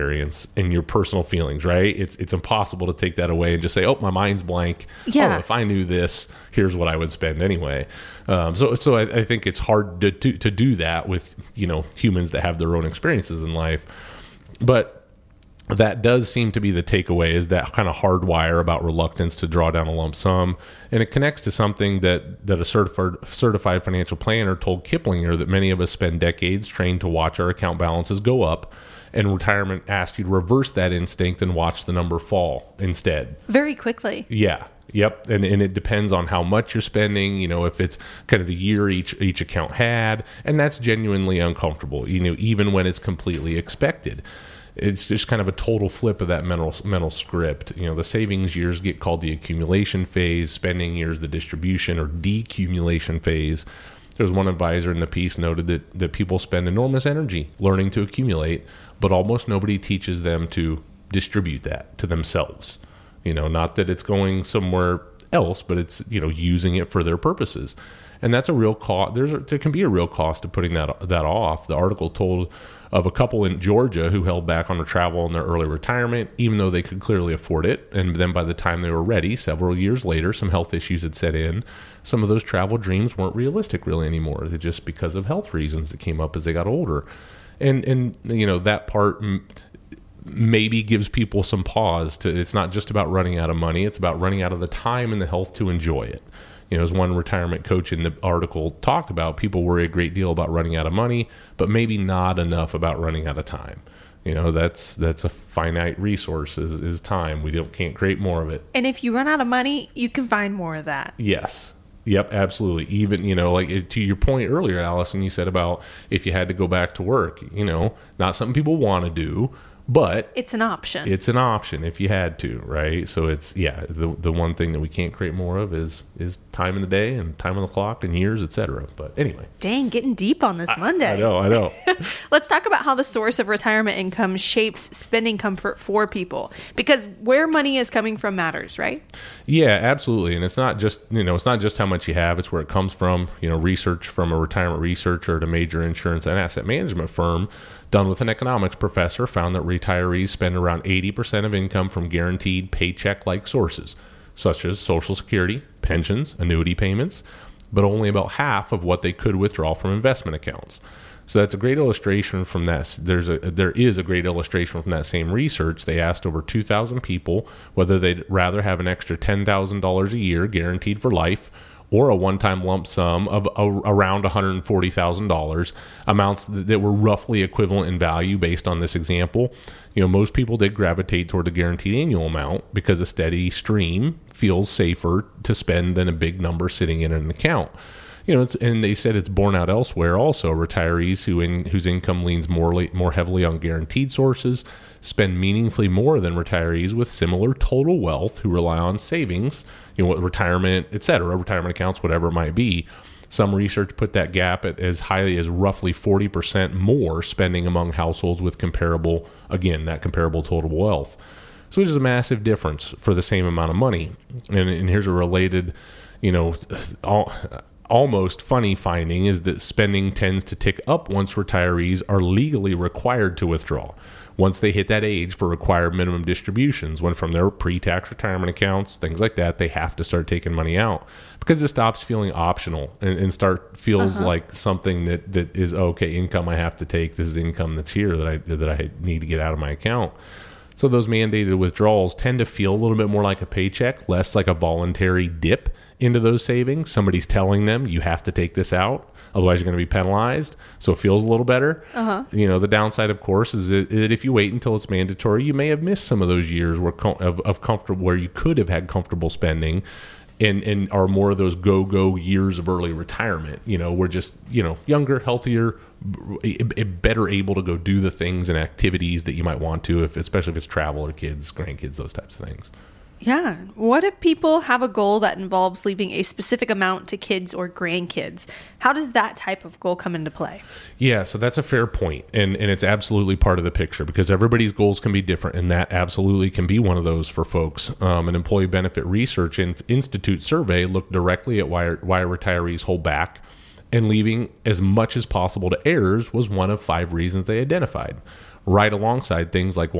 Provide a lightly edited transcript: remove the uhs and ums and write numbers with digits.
experience and your personal feelings, right? It's impossible to take that away and just say, oh, my mind's blank. Yeah. Oh, if I knew this, here's what I would spend anyway. So I think it's hard to do that with, humans that have their own experiences in life. But that does seem to be the takeaway, is that kind of hardwire about reluctance to draw down a lump sum. And it connects to something that a certified financial planner told Kiplinger, that many of us spend decades trained to watch our account balances go up, and retirement asks you to reverse that instinct and watch the number fall instead. Very quickly. Yeah. Yep. And it depends on how much you're spending, if it's kind of the year each account had, and that's genuinely uncomfortable, even when it's completely expected. It's just kind of a total flip of that mental script. The savings years get called the accumulation phase, spending years the distribution or decumulation phase. There's one advisor in the piece noted that people spend enormous energy learning to accumulate, but almost nobody teaches them to distribute that to themselves. Not that it's going somewhere else, but it's, using it for their purposes. And that's a real cost. There can be a real cost to putting that off. The article told of a couple in Georgia who held back on their travel in their early retirement, even though they could clearly afford it. And then by the time they were ready, several years later, some health issues had set in. Some of those travel dreams weren't realistic really anymore. They're just because of health reasons that came up as they got older. And that part maybe gives people some pause to, it's not just about running out of money. It's about running out of the time and the health to enjoy it. As one retirement coach in the article talked about, people worry a great deal about running out of money, but maybe not enough about running out of time. That's a finite resource is time. We can't create more of it. And if you run out of money, you can find more of that. Yes. Yep, absolutely. Even, to your point earlier, Allison, you said about if you had to go back to work, not something people want to do, but it's an option. It's an option if you had to, right? So it's, the one thing that we can't create more of is time in the day and time on the clock and years, etc. But anyway. Dang, getting deep on this Monday. I know. Let's talk about how the source of retirement income shapes spending comfort for people, because where money is coming from matters, right? Yeah, absolutely. And it's not just, how much you have, it's where it comes from. Research from a retirement researcher at a major insurance and asset management firm done with an economics professor found that retirees spend around 80% of income from guaranteed paycheck-like sources, such as Social Security, pensions, annuity payments, but only about half of what they could withdraw from investment accounts. So that's a great illustration from that. There is a great illustration from that same research. They asked over 2,000 people whether they'd rather have an extra $10,000 a year guaranteed for life, or a one-time lump sum of around $140,000, amounts that were roughly equivalent in value based on this example. Most people did gravitate toward the guaranteed annual amount because a steady stream feels safer to spend than a big number sitting in an account. And they said it's borne out elsewhere also. Retirees whose income leans more heavily on guaranteed sources spend meaningfully more than retirees with similar total wealth who rely on savings, retirement, etc., retirement accounts, whatever it might be. Some research put that gap at as high as roughly 40% more spending among households with comparable total wealth. So it is a massive difference for the same amount of money. And here's a related, almost funny finding is that spending tends to tick up once retirees are legally required to withdraw. Once they hit that age for required minimum distributions, when from their pre-tax retirement accounts, things like that, they have to start taking money out because it stops feeling optional and feels like something that is, okay, income I have to take. This is income that's here that I need to get out of my account. So those mandated withdrawals tend to feel a little bit more like a paycheck, less like a voluntary dip into those savings. Somebody's telling them you have to take this out, otherwise you're going to be penalized. So it feels a little better. The downside, of course, is that if you wait until it's mandatory, you may have missed some of those years of comfortable, where you could have had comfortable spending, and are more of those go years of early retirement. We're just younger, healthier, better able to go do the things and activities that you might want to, especially if it's travel or kids, grandkids, those types of things. Yeah. What if people have a goal that involves leaving a specific amount to kids or grandkids? How does that type of goal come into play? Yeah, so that's a fair point. And it's absolutely part of the picture because everybody's goals can be different. And that absolutely can be one of those for folks. An Employee Benefit Research Institute survey looked directly at why retirees hold back, and leaving as much as possible to heirs was one of 5 reasons they identified. right alongside things like